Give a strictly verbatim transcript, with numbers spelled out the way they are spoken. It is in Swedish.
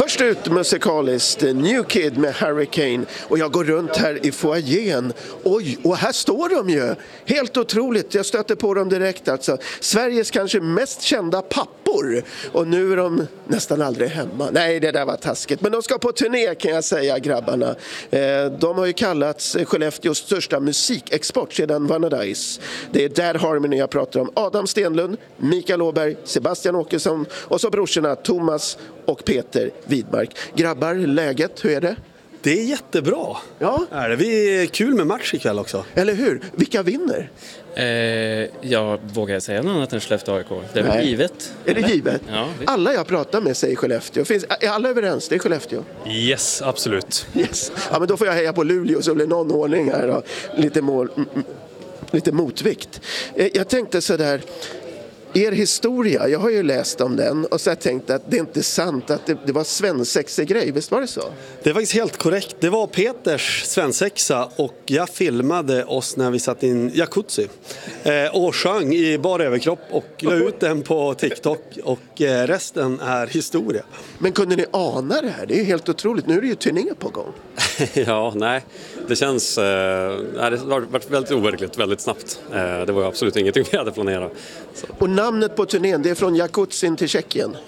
Först ut musikaliskt, New Kid med Hurricane. Och jag går runt här i foajén. Oj, och här står de ju. Helt otroligt, jag stötte på dem direkt. Alltså, Sveriges kanske mest kända pappor. Och nu är de nästan aldrig hemma. Nej, det där var taskigt. Men de ska på turné kan jag säga, grabbarna. Eh, de har ju kallats Skellefteås största musikexport sedan Vanadise. Det är Dad Harmony jag pratar om. Adam Stenlund, Mikael Åberg, Sebastian Åkesson och så brorsorna Thomas och Peter Widmark. Grabbar, läget, hur är det? Det är jättebra. Ja. Är det? Vi är kul med match ikväll också. Eller hur? Vilka vinner? Eh, jag vågar säga något annat än Skellefteå A I K. Det är väl givet. Är det givet? Ja, visst. Alla jag pratar med säger Skellefteå. Finns, är alla överens? Det är Skellefteå. Yes, absolut. Yes. Ja, men då får jag heja på Luleå så blir någon ordning här. Då. Lite, mål, m- m- lite motvikt. Eh, jag tänkte så där. Er historia, jag har ju läst om den och så har jag tänkt att det är inte sant att det, det var svensexa-grej, visst var det så? Det är faktiskt helt korrekt. Det var Peters svensexa och jag filmade oss när vi satt i en jacuzzi eh, och sjöng i bar överkropp och la ut den på TikTok och eh, resten är historia. Men kunde ni ana det här? Det är ju helt otroligt. Nu är det ju turné på gång. Ja, nej. Det känns... Eh, nej, det har varit väldigt overkligt, väldigt snabbt. Eh, det var ju absolut ingenting vi hade planerat. Så. Och namnet på turnén, det är från jacuzzin till Tjeckien.